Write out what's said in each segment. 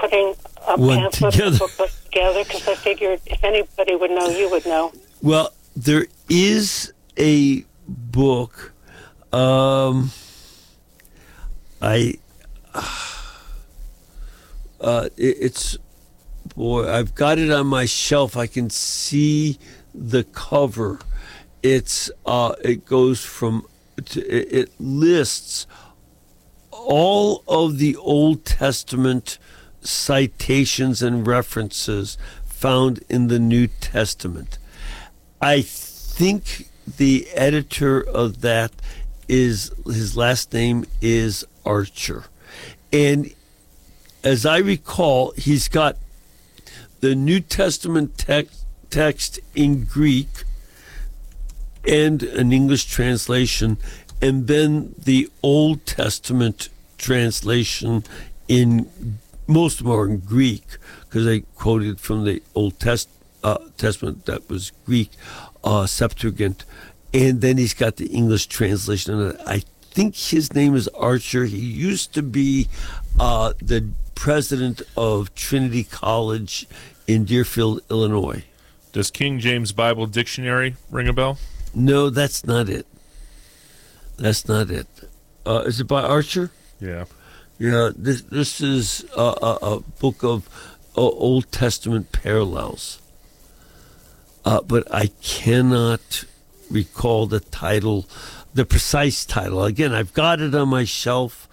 putting a One pamphlet together. booklet together, because I figured if anybody would know, you would know. Well, there is a book. It's boy. I've got it on my shelf. I can see the cover. It goes from. It lists all of the Old Testament citations and references found in the New Testament. I think the editor of that his last name is Archer. And as I recall, he's got the New Testament text in Greek and an English translation, and then the Old Testament translation most of them are in Greek, because I quoted from the Old Testament that was Greek, Septuagint, and then he's got the English translation. And I think his name is Archer. He used to be the president of Trinity College in Deerfield, Illinois. Does King James Bible Dictionary ring a bell? No, that's not it. That's not it. Is it by Archer? Yeah. Yeah, this is a book of Old Testament parallels. But I cannot recall the title, the precise title. Again, I've got it on my shelf.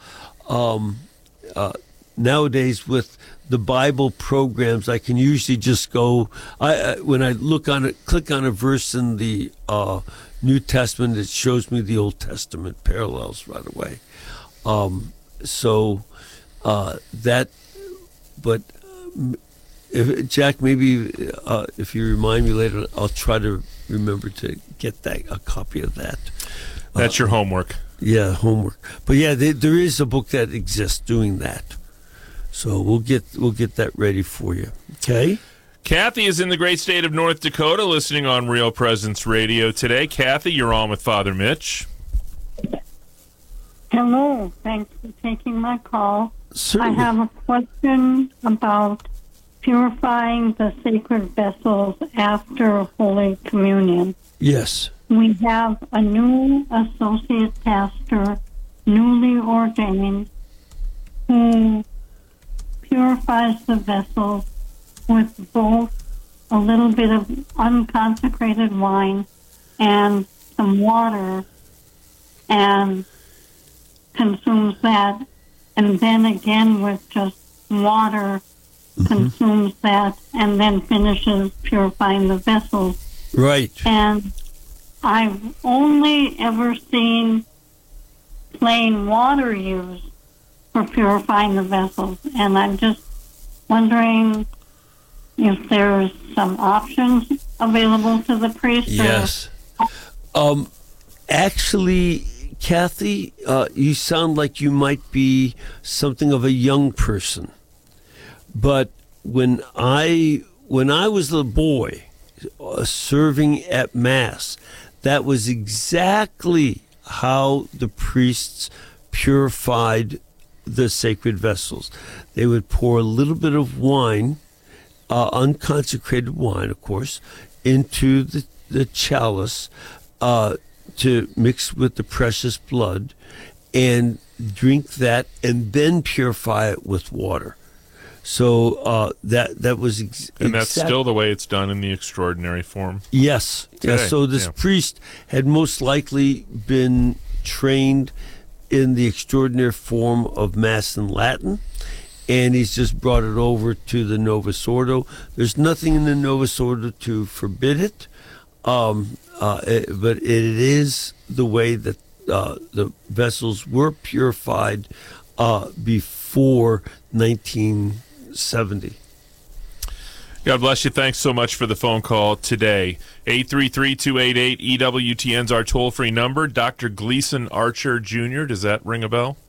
Nowadays, with the Bible programs, I can usually just go. When I click on a verse in the New Testament, it shows me the Old Testament parallels right away. Jack, maybe if you remind me later, I'll try to remember to get a copy of that. That's your homework. Yeah, homework. But yeah, there is a book that exists doing that. So we'll get that ready for you. Okay. Kathy is in the great state of North Dakota, listening on Real Presence Radio today. Kathy, you're on with Father Mitch. Hello. Thanks for taking my call. Certainly. I have a question about purifying the sacred vessels after Holy Communion. Yes. We have a new associate pastor, newly ordained, who purifies the vessels with both a little bit of unconsecrated wine and some water, and consumes that, and then again with just water, consumes that, and then finishes purifying the vessels. Right. And I've only ever seen plain water used for purifying the vessels, and I'm just wondering if there's some options available to the priest. Yes. Actually, Kathy, you sound like you might be something of a young person. But when I was a boy serving at Mass, that was exactly how the priests purified the sacred vessels. They would pour a little bit of wine, unconsecrated wine, of course, into the chalice to mix with the precious blood, and drink that, and then purify it with water. So that was and that's still the way it's done in the extraordinary form. Yes. Today. Yes. So this priest had most likely been trained in the extraordinary form of Mass in Latin, and he's just brought it over to the Novus Ordo. There's nothing in the Novus Ordo to forbid it, but it is the way that the vessels were purified before 1970. God bless you. Thanks so much for the phone call today. 833-288-EWTN's our toll-free number. Dr. Gleason Archer Jr., does that ring a bell?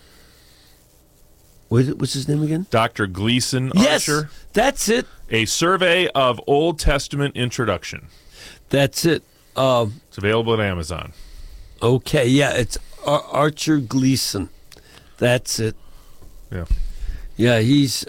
What's his name again? Dr. Gleason Yes, Archer. that's it. A Survey of Old Testament Introduction. That's it. It's available at Amazon. Okay, yeah, it's Archer Gleason. That's it. Yeah. Yeah, he's